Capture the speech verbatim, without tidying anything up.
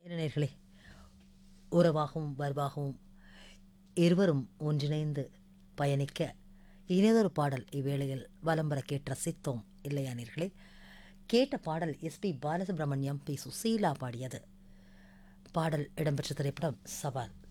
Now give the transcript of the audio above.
நேயர்களே, உறவாகவும் வருவாகவும் இருவரும் ஒன்றிணைந்து பயணிக்க இனியதொரு பாடல் இவ்வேளையில் வலம் வர கேட்டு ரசித்தோம் இல்லையா நேயர்களே? கேட்ட பாடல் எஸ்பி பாலசுப்ரமணியம், பி சுசீலா பாடியது. பாடல் இடம்பெற்ற திரைப்படம் சவால்.